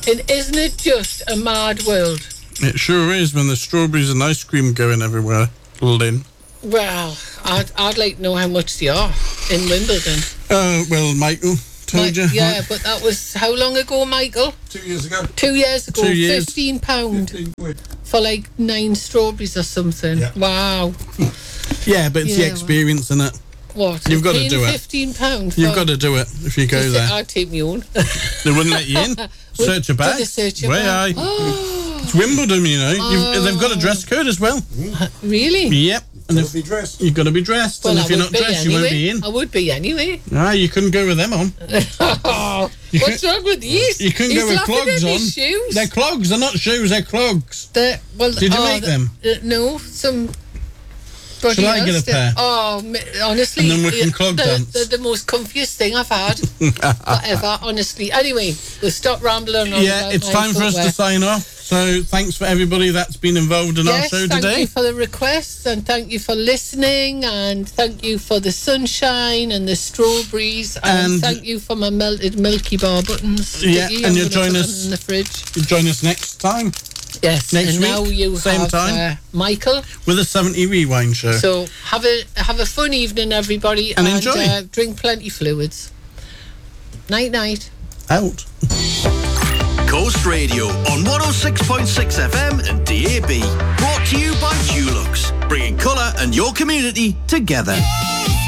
And isn't it just a mad world? It sure is when there's strawberries and ice cream going everywhere, Lynn. Well, I'd like to know how much they are in Wimbledon. Well, Michael told you. Yeah, but that was how long ago, Michael? 2 years ago. 2 years ago. 2 years. £15 15 quid. for like 9 strawberries or something. Yeah. Wow. Yeah, but it's the Yeah, experience, isn't it? What? You've got to Paying do it. £15. You've got to do it if you go there. I'd take me own. They wouldn't let you in. Search your bag. Did they search your Way bag? aye. It's Wimbledon, you know. They've got a dress code as well. Really? Yep. And Gotta be dressed. you've got to be dressed. Well, and if I you're would not dressed, you won't be in. I would be anyway. Ah, you couldn't go with them on. What's wrong with these? You couldn't He's go with laughing clogs at on. his shoes. They're clogs. They're not shoes. They're clogs. Did Did you make them? No, some. Shall I get a pair? Oh, honestly, And then we can clog dance. They're the most comfiest thing I've had ever. Honestly. Anyway, we'll stop rambling on. Yeah, about it's my time for us to footwear. sign off. So thanks for everybody that's been involved in our show thank today. you for the requests, and thank you for listening, and thank you for the sunshine and the strawberries, and And- thank you for my melted Milky Bar buttons. Yeah, Sticky. and I'm you'll gonna join put us- them in the fridge. Join us next time Yes, next and now week, you same have time. Michael. with a 70 Rewind show. So have a fun evening, everybody, And enjoy. Drink plenty fluids. Night night. Out. Coast Radio on 106.6 FM and DAB. Brought to you by Dulux, bringing colour and your community together.